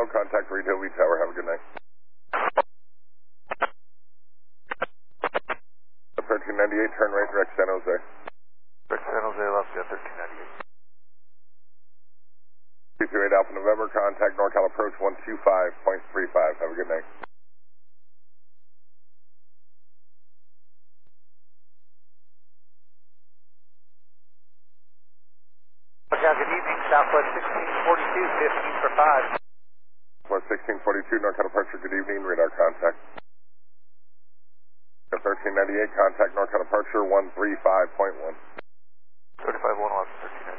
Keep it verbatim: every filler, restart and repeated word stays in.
Hotel, contact Radio Lee Tower. Have a good night. thirteen ninety-eight, turn right, direct San Jose. Direct San Jose, Lafayette, thirteen ninety-eight. two two eight Alpha November, contact NorCal approach one two five point three five. Have a good night. NorCal, good evening. Southwest sixteen forty-two, fifteen for five. Southwest sixteen forty-two, NorCal departure, good evening. Radar contact. thirteen ninety-eight, contact NorCal departure one three five point one. thirty-five one, thirteen